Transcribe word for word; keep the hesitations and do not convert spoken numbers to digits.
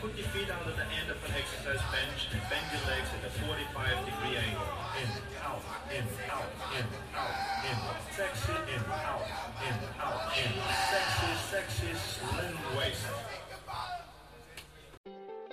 put your feet out at the end of an exercise bench and bend your legs at a forty-five degree angle. In, out, in, out, in, out, in. Sexy, in, out, in, out, in. Sexy, sexy, slim waist.